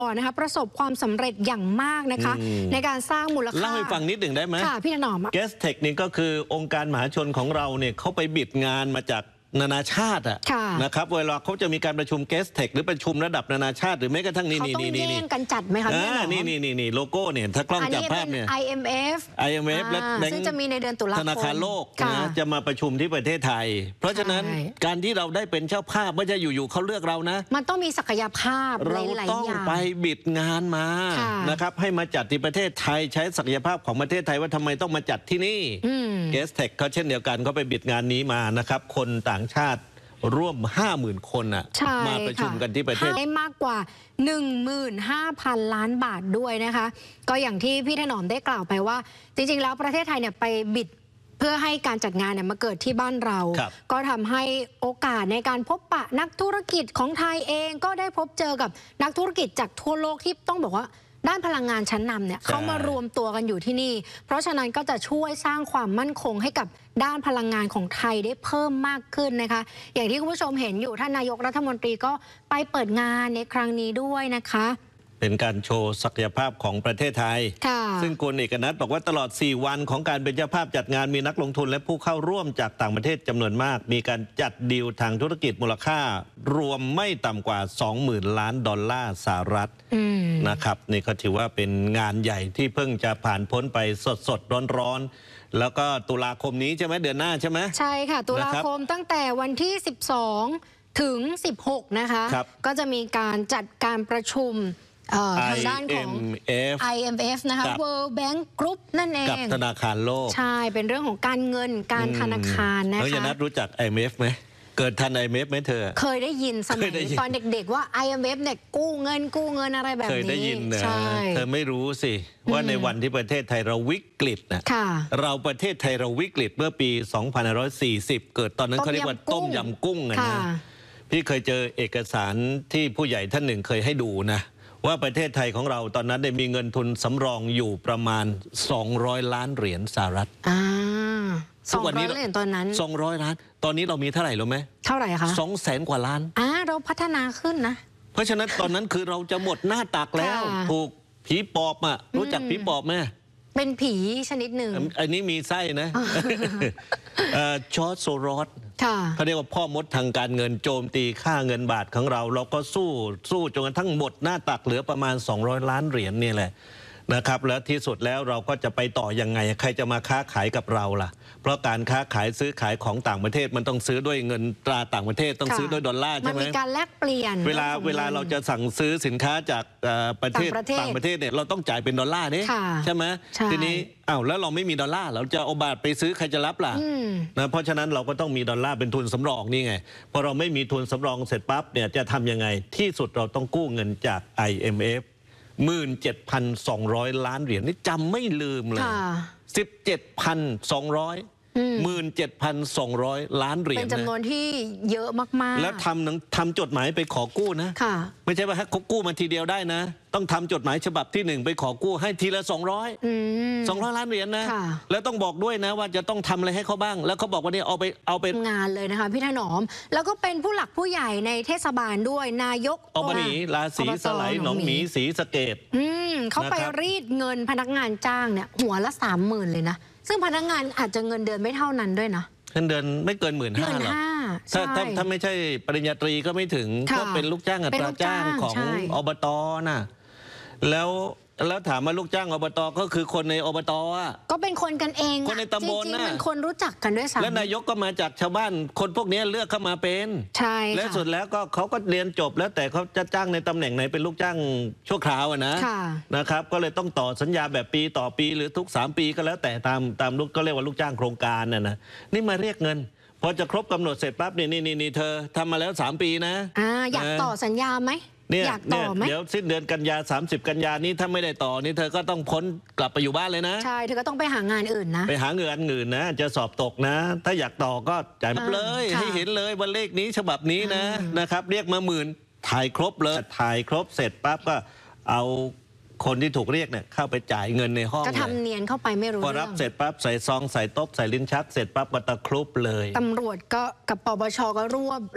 นะคะประสบความสำเร็จอย่างมากนะคะในการสร้างมูลค่าเล่าให้ฟังนิดหนึ่งได้ไหมค่ะพี่ถนอม Gestech นี่ก็คือองค์การมหาชนของเราเนี่ยเขาไปบิดงานมาจากนานาชาตินะครับเวลาเขาจะมีการประชุม Gestech หรือประชุมระดับนานาชาติหรือแม้กระทั่งนี่เขาต้องแย่งกันจัดไหมคะนี่โลโก้เนี่ยถ้ากล้องจับภาพเนี่ย IMF และแบงก์ซึ่งจะมีในเดือนตุลาคมธนาคารโลกนะจะมาประชุมที่ประเทศไทยเพราะฉะนั้นการที่เราได้เป็นเจ้าภาพไม่ใช่อยู่ๆเขาเลือกเรานะมันต้องมีศักยภาพเราต้องไปบิดงานมานะครับให้มาจัดที่ประเทศไทยใช้ศักยภาพของประเทศไทยว่าทำไมต้องมาจัดที่นี่ Gestech เขาเช่นเดียวกันเขาไปบิดงานนี้มานะครับคนต่างชาติร่วม 50,000 คนมาประชุมกันที่ประเทศได้มากกว่า 15,000 ล้านบาทด้วยนะคะก็อย่างที่พี่ถนอมได้กล่าวไปว่าจริงๆแล้วประเทศไทยเนี่ยไปบิดเพื่อให้การจัดงานเนี่ยมาเกิดที่บ้านเราก็ทำให้โอกาสในการพบปะนักธุรกิจของไทยเองก็ได้พบเจอกับนักธุรกิจจากทั่วโลกที่ต้องบอกว่าด้านพลังงานชั้นนำเนี่ยเขามารวมตัวกันอยู่ที่นี่เพราะฉะนั้นก็จะช่วยสร้างความมั่นคงให้กับด้านพลังงานของไทยได้เพิ่มมากขึ้นนะคะอย่างที่คุณผู้ชมเห็นอยู่ท่านนายกรัฐมนตรีก็ไปเปิดงานในครั้งนี้ด้วยนะคะเป็นการโชว์ศักยภาพของประเทศไทยซึ่งคุณเอกนัทบอกว่าตลอด4วันของการเป็นเจ้าภาพจัดงานมีนักลงทุนและผู้เข้าร่วมจากต่างประเทศจำนวนมากมีการจัดดีลทางธุรกิจมูลค่ารวมไม่ต่ำกว่า 20,000 ล้านดอลลาร์สหรัฐนะครับนี่ก็ถือว่าเป็นงานใหญ่ที่เพิ่งจะผ่านพ้นไปสดร้อนแล้วก็ตุลาคมนี้ใช่ไหมเดือนหน้าใช่ไหมใช่ค่ะตุลาคมตั้งแต่วันที่12ถึง16นะคะก็จะมีการจัดการประชุมทางด้านของ IMF นะคะ World Bank Group นั่นเองกับธนาคารโลกใช่เป็นเรื่องของการเงินการธนาคารนะคะแล้วยนัทรู้จัก IMF ไหมเกิดทัน IMF ไหมเธอเคยได้ยินสมัยตอนเด็กๆว่า IMF เนี่ยกู้เงินอะไรแบบนี้เคยได้ยินนะเธอไม่รู้สิว่าในวันที่ประเทศไทยเราวิกฤตนะเราประเทศไทยเราวิกฤตเมื่อปี 2540 เกิดตอนนั้นเขาเรียกว่าต้มยำกุ้งนะพี่เคยเจอเอกสารที่ผู้ใหญ่ท่านหนึ่งเคยให้ดูนะว่าประเทศไทยของเราตอนนั้นได้มีเงินทุนสำรองอยู่ประมาณ200 ล้านเหรียญสหรัฐ 200 ล้านเหรียญตอนนั้น 200 ล้านตอนนี้เรามีเท่าไหร่รู้ไหมเท่าไหร่คะ 200,000 กว่าล้านเราพัฒนาขึ้นนะเพราะฉะนั้นตอนนั้นคือเราจะหมดหน้าตักแล้วถูกผีปอบรู้จักผีปอบไหมเป็นผีชนิดหนึ่งอันนี้มีไส้นะจอร์จโซรอสเขาเรียกว่าพ่อมดทางการเงินโจมตีค่าเงินบาทของเราก็สู้จนกระทั่งหมดหน้าตักเหลือประมาณ200 ล้านเหรียญนี่แหละนะครับแล้วที่สุดแล้วเราก็จะไปต่อยังไงใครจะมาค้าขายกับเราล่ะเพราะการค้าขายซื้อขายของต่างประเทศมันต้องซื้อด้วยเงินตราต่างประเทศต้องซื้อด้วยดอลลาร์ใช่ไหมมันมีการแลกเปลี่ยนเวลาเราจะสั่งซื้อสินค้าจากประเทศต่างประเทศเนี่ยเราต้องจ่ายเป็นดอลลาร์นี่ใช่ไหมทีนี้แล้วเราไม่มีดอลลาร์เราจะเอาบาทไปซื้อใครจะรับล่ะนะเพราะฉะนั้นเราก็ต้องมีดอลลาร์เป็นทุนสำรองนี่ไงพอเราไม่มีทุนสำรองเสร็จปั๊บเนี่ยจะทำยังไงที่สุดเราต้องกู้เงินจาก IMF 17,200 ล้านเหรียญนี่จำไม่ลืมเลย17,200 17,200 ล้านเหรียญเป็นจำนวนที่เยอะมากๆแล้วทำจดหมายไปขอกู้นะไม่ใช่ว่าให้เขากู้มาทีเดียวได้นะต้องทำจดหมายฉบับที่1ไปขอกู้ให้ทีละ200 ล้านเหรียญนะแล้วต้องบอกด้วยนะว่าจะต้องทำอะไรให้เขาบ้างแล้วเขาบอกว่านี่เอาไปงานเลยนะคะพี่ถนอมแล้วก็เป็นผู้หลักผู้ใหญ่ในเทศบาลด้วยนายกอบหมีราศีสไลหนองหมีศรีสะเกษเขาไปรีดเงินพนักงานจ้างเนี่ยหัวละ 30,000 เลยนะซึ่งพนักงานอาจจะเงินเดือนไม่เท่านั้นด้วยนะเงินเดือนไม่เกิน15,000 หรอกถ้าไม่ใช่ปริญญาตรีก็ไม่ถึงก็เป็นลูกจ้างอัตราจ้างของอบต.น่ะแล้วถามว่าลูกจ้างอบต.ก็คือคนในอบต. ก็เป็นคนกันเองคนในตำบลนะเป็นคนรู้จักกันด้วยซ้ำและนายกก็มาจากชาวบ้านคนพวกนี้เลือกเข้ามาเป็นใช่และสุดแล้วก็เขาก็เรียนจบแล้วแต่เขาจะจ้างในตำแหน่งไหนเป็นลูกจ้างชั่วคราวนะครับก็เลยต้องต่อสัญญาแบบปีต่อปีหรือทุก3 ปีก็แล้วแต่ตามลูกก็เรียกว่าลูกจ้างโครงการนะนี่มาเรียกเงินพอจะครบกำหนดเสร็จปั๊บนี่เธอทำมาแล้ว3 ปีนะอยากต่อสัญญาไหมอยากต่อไหมเดี๋ยวสิ้นเดือนกันยา30 กันยานี้ถ้าไม่ได้ต่อนี่เธอก็ต้องพ้นกลับไปอยู่บ้านเลยนะใช่เธอก็ต้องไปหางานอื่นนะไปหาเงินอื่นนะจะสอบตกนะถ้าอยากต่อก็จ่ายเลยให้เห็นเลยว่าเลขนี้ฉบับนี้นะครับเรียกมา10,000ถ่ายครบเลยถ่ายครบเสร็จปั๊บก็เอาคนที่ถูกเรียกเนี่ยเข้าไปจ่ายเงินในห้องจะทำเนียนเข้าไปไม่รู้พอรับเสร็จปั๊บใส่ซองใส่โต๊ะใส่ลิ้นชักเสร็จปั๊บก็ตะครุบเลยตำรวจก็กับปปช.ก็รวบ